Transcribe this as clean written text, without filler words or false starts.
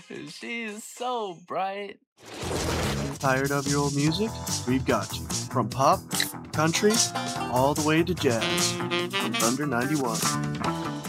She's so bright. Tired of your old music? We've got you. From pop, country, all the way to jazz. On Thunder 91.